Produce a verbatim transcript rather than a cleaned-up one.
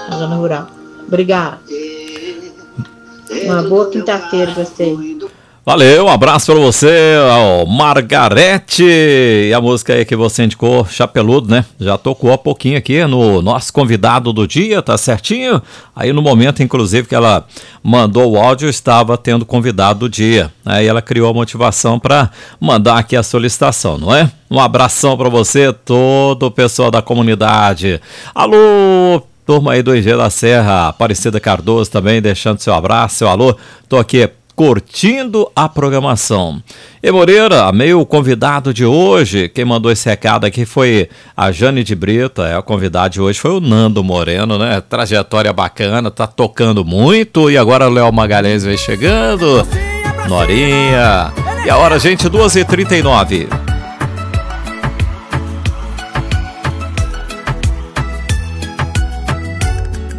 na zona rural. Obrigada. Uma boa quinta-feira pra você. Valeu, um abraço pra você, ó, Margarete. E a música aí que você indicou, Chapeludo, né? Já tocou há pouquinho aqui no nosso convidado do dia, tá certinho? Aí no momento, inclusive, que ela mandou o áudio, estava tendo convidado do dia. Aí ela criou a motivação para mandar aqui a solicitação, não é? Um abração pra você, todo o pessoal da comunidade. Alô, turma aí do I G da Serra, Aparecida Cardoso também, deixando seu abraço, seu alô. Tô aqui curtindo a programação. E Moreira, meio convidado de hoje, quem mandou esse recado aqui foi a Jane de Brito, é, o convidado de hoje foi o Nando Moreno, né? Trajetória bacana, tá tocando muito, e agora o Léo Magalhães vem chegando, Norinha, e a hora, gente, duas e trinta e nove.